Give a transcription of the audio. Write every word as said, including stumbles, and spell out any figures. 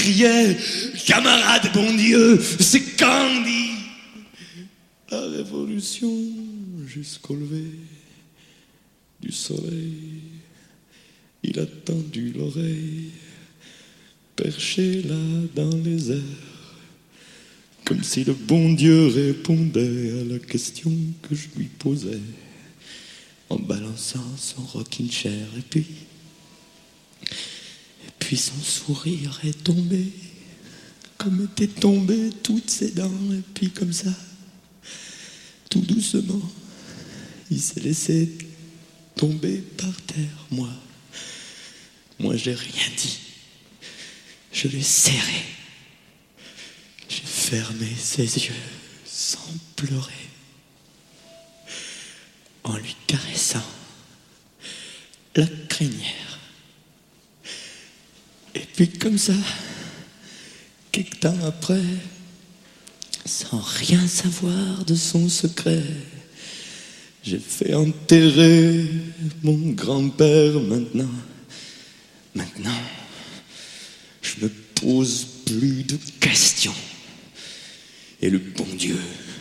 criait « Camarade, bon Dieu, c'est Candy !» La révolution jusqu'au lever du soleil, il a tendu l'oreille, perché là dans les airs, comme si le bon Dieu répondait à la question que je lui posais, en balançant son rocking chair. Et puis, et puis son sourire est tombé, comme étaient tombées toutes ses dents. Et puis comme ça, tout doucement, il s'est laissé tomber par terre. Moi, moi j'ai rien dit. Je l'ai serré. J'ai fermé ses yeux sans pleurer, en lui caressant la crinière. Et puis comme ça, quelque temps après, sans rien savoir de son secret, j'ai fait enterrer mon grand-père. Maintenant, maintenant, je me pose plus de questions. Et le bon Dieu